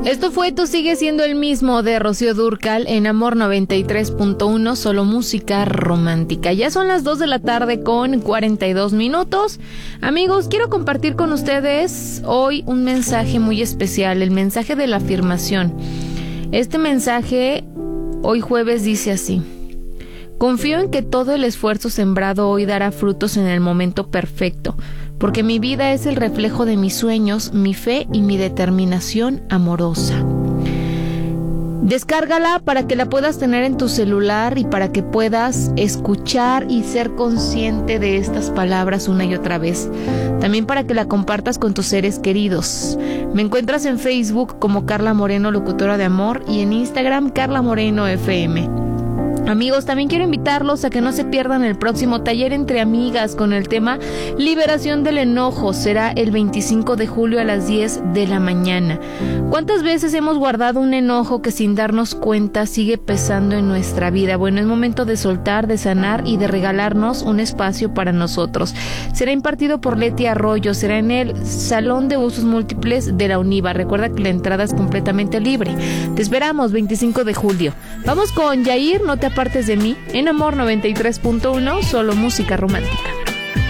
Esto fue Tú sigues siendo el mismo de Rocío Dúrcal en Amor 93.1, solo música romántica. Ya son las 2 de la tarde con 42 minutos. Amigos, quiero compartir con ustedes hoy un mensaje muy especial, el mensaje de la afirmación. Este mensaje hoy jueves dice así: confío en que todo el esfuerzo sembrado hoy dará frutos en el momento perfecto, porque mi vida es el reflejo de mis sueños, mi fe y mi determinación amorosa. Descárgala para que la puedas tener en tu celular y para que puedas escuchar y ser consciente de estas palabras una y otra vez. También para que la compartas con tus seres queridos. Me encuentras en Facebook como Carla Moreno, locutora de amor, y en Instagram Carla Moreno FM. Amigos, también quiero invitarlos a que no se pierdan el próximo taller entre amigas con el tema Liberación del Enojo. Será el 25 de julio a las 10 de la mañana. ¿Cuántas veces hemos guardado un enojo que sin darnos cuenta sigue pesando en nuestra vida? Bueno, es momento de soltar, de sanar y de regalarnos un espacio para nosotros. Será impartido por Leti Arroyo, será en el Salón de Usos Múltiples de la UNIVA. Recuerda que la entrada es completamente libre. Te esperamos 25 de julio. Vamos con Yair, no te apartes de mí, en Amor 93.1, solo música romántica.